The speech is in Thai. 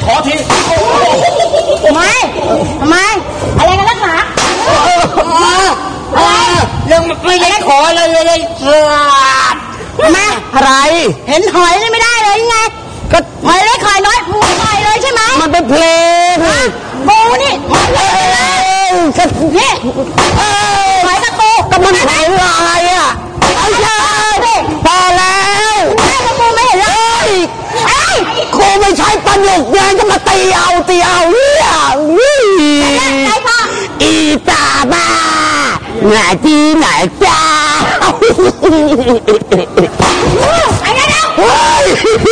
ขอทีทำไมอะไรกันนักหนาอะไรยังไม่ได้ขอเลยมาอะไรเห็นหอยนี่ไม่ได้เลยยังไงก็หอยเล็กหอยน้อยปูหอยเลยใช่ไหมมันเป็นเพลงปูนี่นี่หอยกระตูก็มันหอยลายอ่ะไม่ใช่พอแล้วแม่กระตูไม่เห็นเลยครูไม่ใช่ปนุกยังจะมาตีเอาเนี่ยอีตาบ้าไหนที่ไหนจ้า